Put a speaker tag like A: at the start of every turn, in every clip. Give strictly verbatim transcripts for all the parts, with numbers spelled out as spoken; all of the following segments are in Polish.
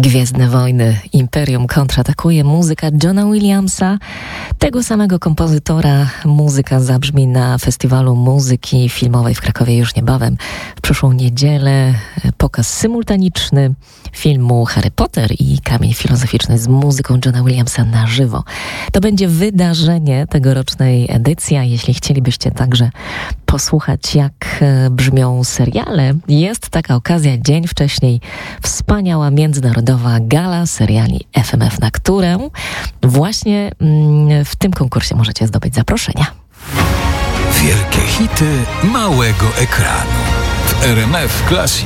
A: Gwiezdne Wojny, Imperium kontratakuje, muzyka Johna Williamsa, tego samego kompozytora. Muzyka zabrzmi na Festiwalu Muzyki Filmowej w Krakowie już niebawem. W przyszłą niedzielę pokaz symultaniczny filmu Harry Potter i Kamień Filozoficzny z muzyką Johna Williamsa na żywo. To będzie wydarzenie tegorocznej edycji, a jeśli chcielibyście także posłuchać, jak brzmią seriale, jest taka okazja dzień wcześniej. Wspaniała międzynarodowa gala seriali F M F, na którę właśnie w tym konkursie możecie zdobyć zaproszenia.
B: Wielkie hity małego ekranu w R M F Classic.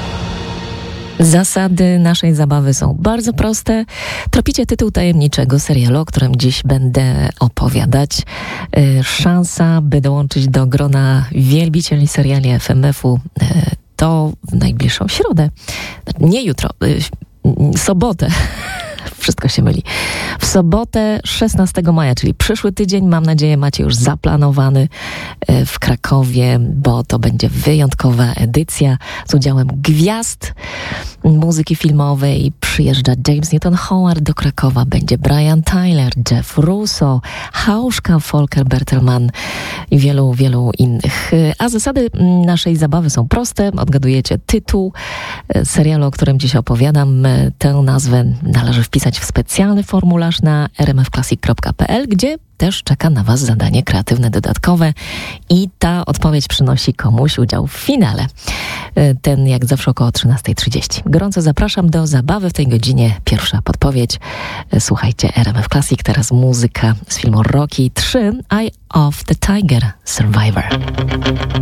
A: Zasady naszej zabawy są bardzo proste. Tropicie tytuł tajemniczego serialu, o którym dziś będę opowiadać. Yy, szansa, by dołączyć do grona wielbicieli seriali F M F-u yy, to w najbliższą środę. Nie jutro, yy, sobotę. Wszystko się myli. W sobotę szesnastego maja, czyli przyszły tydzień, mam nadzieję, macie już zaplanowany w Krakowie, bo to będzie wyjątkowa edycja z udziałem gwiazd muzyki filmowej. Przyjeżdża James Newton Howard do Krakowa, będzie Brian Tyler, Jeff Russo, Hauschka, Volker Bertelmann i wielu, wielu innych. A zasady naszej zabawy są proste. Odgadujecie tytuł serialu, o którym dziś opowiadam. Tę nazwę należy wpisać w specjalny formularz na r m f classic kropka p l, gdzie też czeka na Was zadanie kreatywne dodatkowe i ta odpowiedź przynosi komuś udział w finale. Ten jak zawsze około trzynasta trzydzieści. Gorąco zapraszam do zabawy w tej godzinie. Pierwsza podpowiedź. Słuchajcie R M F Classic, teraz muzyka z filmu Rocky trzy, Eye of the Tiger Survivor.